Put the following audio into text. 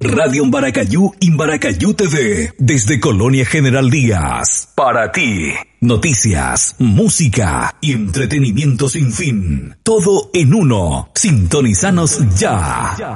Radio Embaracayú, Embaracayú TV, desde Colonia General Díaz. Para ti, noticias, música y entretenimiento sin fin. Todo en uno. Sintonizanos ya.